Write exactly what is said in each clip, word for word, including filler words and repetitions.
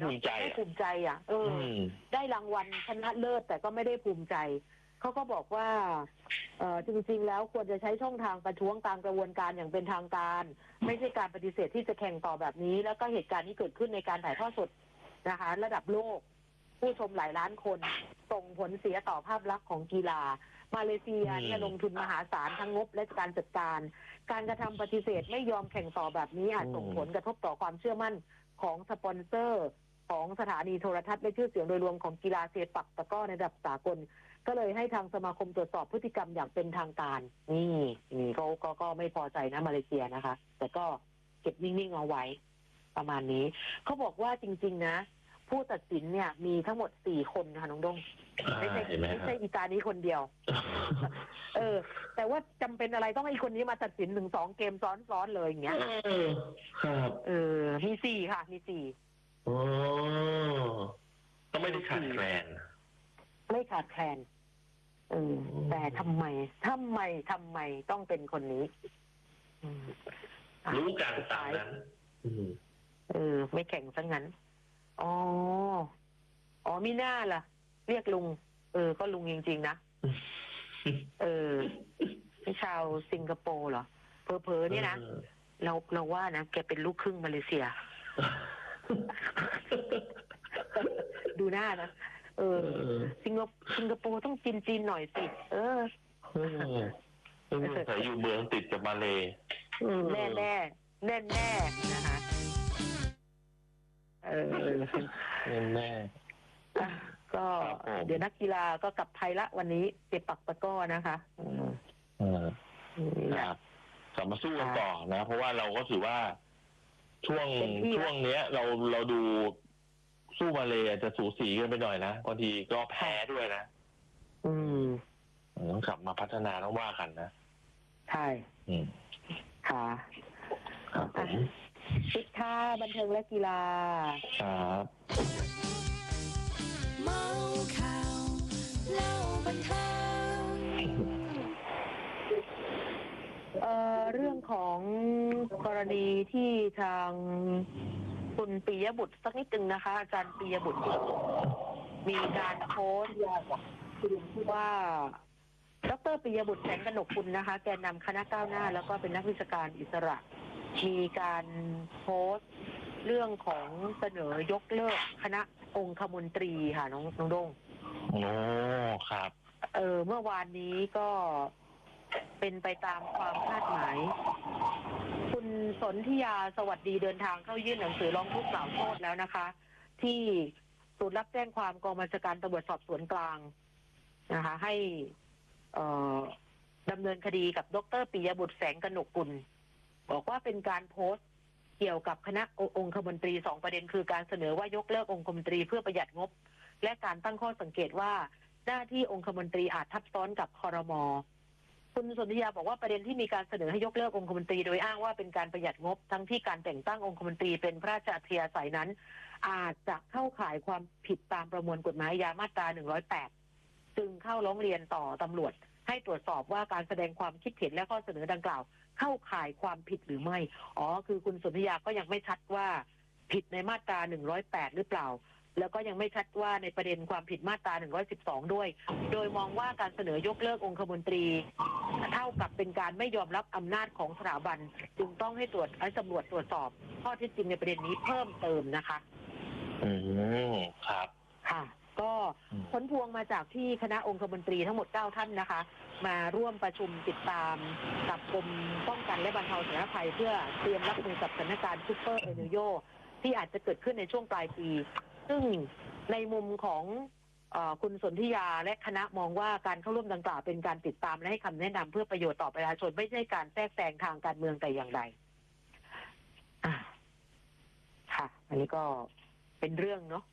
ภูมิใจไม่ภูมิใจอ่ะเออได้รางวัลชนะเลิศแต่ก็ไม่ได้ภูมิใจเขาก็บอกว่าเออจริงๆแล้วควรจะใช้ช่องทางประท้วงตามกระบวนการอย่างเป็นทางการไม่ใช่การปฏิเสธที่จะแข่งต่อแบบนี้แล้วก็เหตุการณ์นี้เกิดขึ้นในการถ่ายทอดสดนะคะระดับโลกผู้ชมหลายล้านคนส่งผลเสียต่อภาพลักษณ์ของกีฬามาเลเซียเนี่ยลงทุนมหาศาลทั้งงบและการจัดการการกระทำปฏิเสธไม่ยอมแข่งต่อแบบนี้อาจส่งผลกระทบต่อความเชื่อมั่นของสปอนเซอร์ของสถานีโทรทัศน์และชื่อเสียงโดยรวมของกีฬาเซปักตะกร้อในระดับสากลก็เลยให้ทางสมาคมตรวจสอบพฤติกรรมอย่างเป็นทางการนี่นี่เขาก็ก็ไม่พอใจนะมาเลเซียนะคะแต่ก็เก็บนิ่งๆเอาไว้ประมาณนี้เขาบอกว่าจริงๆนะผู้ตัดสินเนี่ยมีทั้งหมดสี่คนนะคะน้องดงไม่ใช่ไม่ใช่อีตานี้คนเดียวเออแต่ว่าจำเป็นอะไรต้องให้คนนี้มาตัดสินหนึ่งสองเกมซ้อนๆเลยอย่างเงี้ยเออครับเออมีสี่ค่ะมีสี่โอ้ก็ไม่ได้ขาดแคลนไม่ขาดแคลนเออแต่ทำไมทำไมทำไมต้องเป็นคนนี้รู้การตามนั้นเออไม่แข่งซะงั้นอ๋ออ๋อมีหน้าล่ะเรียกลุงเออก็ลุงจริงๆนะเออเป็นชาวสิงคโปร์เหรอเพอๆเนี่ยนะเราเราว่านะแกเป็นลูกครึ่งมาเลเซียดูหน้านะเออสิงคสิงคโปร์ต้องจีนจีนหน่อยสิเออแต่อยู่เมืองติดกับมาเลแน่แน่แน่แน่นะคะเออแน่แน่ก็เดี๋ยวนักกีฬาก็กลับไทยละวันนี้เก็บปักตะก้อนะคะอืมครับกลับมาสู้กันต่อนะเพราะว่าเราก็ถือว่าช่วงช่วงเนี้ย เราเราดูสู้มาเลยจะสูสีกันไปหน่อยนะบางทีก็แพ้ด้วยนะอืมต้องกลับมาพัฒนาต้องว่ากันนะใช่อืมค่ะครับผมปิดท้ายบันเทิงและกีฬาครับเมาข่าวเล่าบันเทิงเอ่อเรื่องของกรณีที่ทางคุณปิยบุตรสักนิดนึงนะคะอาจารย์ปิยบุตรมีการโพสต์ว่าดร.ปิยบุตรแสงกนกกุลนะคะแกนนำคณะก้าวหน้าแล้วก็เป็นนักวิชาการอิสระมีการโพสต์เรื่องของเสนอยกเลิกคณะองคมนตรีค่ะน้องน้องดงโอ้ครับเออเมื่อวานนี้ก็เป็นไปตามความคาดหมายคุณสนธิยาสวัสดีเดินทางเข้ายื่นหนังสือร้องทุกข์กล่าวโทษแล้วนะคะที่ศูนย์รับแจ้งความกองบัญชาการตำรวจสอบสวนกลางนะคะให้เอ่อดำเนินคดีกับดร.ปิยบุตรแสงกนกกุลบอกว่าเป็นการโพสต์เกี่ยวกับคณะองคมนตรีสองประเด็นคือการเสนอว่ายกเลิกองคมนตรีเพื่อประหยัดงบและการตั้งข้อสังเกตว่าหน้าที่องคมนตรีอาจทับซ้อนกับครม.คุณสนธิยาบอกว่าประเด็นที่มีการเสนอให้ยกเลิกองคมนตรีโดยอ้างว่าเป็นการประหยัดงบทั้งที่การแต่งตั้งองคมนตรีเป็นพระราชอัธยาศัยนั้นอาจจะเข้าข่ายความผิดตามประมวลกฎหมายอาญามาตราหนึ่งร้อยแปดจึงเข้าร้องเรียนต่อตำรวจให้ตรวจสอบว่าการแสดงความคิดเห็นและข้อเสนอดังกล่าวเข้าข่ายความผิดหรือไม่อ๋อคือคุณสนธิยาก็ยังไม่ชัดว่าผิดในมาตราหนึ่งร้อยแปดหรือเปล่าแล้วก็ยังไม่ชัดว่าในประเด็นความผิดมาตราหนึ่งร้อยสิบสองด้วยโดยมองว่าการเสนอยกเลิกองคมนตรีเท่ากับเป็นการไม่ยอมรับอำนาจของสถาบันจึงต้องให้ตรวจให้ตำรวจตรวจสอบข้อเท็จจริงในประเด็นนี้เพิ่มเติมนะคะอืมครับค่ะก็ผลพวงมาจากที่คณะองคมนตรีทั้งหมดเก้าท่านนะคะมาร่วมประชุมติดตามกับกรมป้องกันและบรรเทาสาธารณภัยเพื่อเตรียมรับมือกับสถานการณ์ซุปเปอร์เอลนิโญที่อาจจะเกิดขึ้นในช่วงปลายปีซึ่งในมุมของเอ่อคุณสนธิยาและคณะมองว่าการเข้าร่วมดังกล่าวเป็นการติดตามและให้คำแนะนำเพื่อประโยชน์ต่อประชาชนไม่ใช่การแทรกแซงทางการเมืองแต่อย่างใดอ่ะค่ะอันนี้ก็เป็นเรื่องเนาะ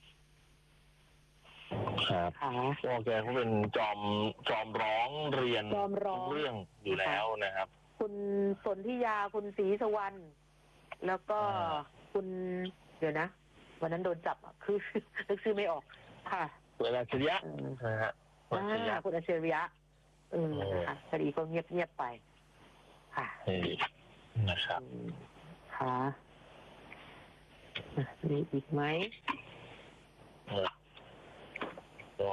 ครับโอเคเขาเป็นจอมจอมร้องเรียนจอมร้องเรื่องอยู่แล้วนะครับคุณสนธิยาคุณศรีสวรรณแล้วก็คุณเดี๋ยวนะวันนั้นโดนจับคือนึกชื่อไม่ออกค่ะคุณอัจฉริยะนะฮะคุณอัจฉริยะคุณอัจฉริยะเออค่ะคดีก็เงียบเงียบไปค่ะนะครับค่ะอ่ะมีอีกไหมเออก็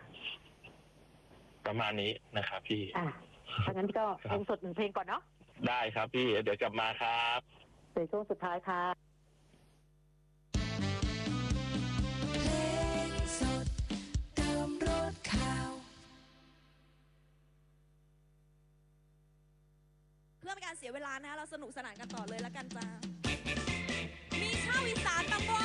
ประมาณนี้นะครับพี่อ่ะถ้างั้นก็เพลงสดหนึ่งเพลงก่อนเนาะได้ครับพี่เดี๋ยวกลับมาครับในช่วงสุดท้ายค่ะเพลงสดเติมรสข่าวเพื่อเป็นการเสียเวลานะคะเราสนุกสนานกันต่อเลยแล้วกันจ้ามีชาวอีสานตำบ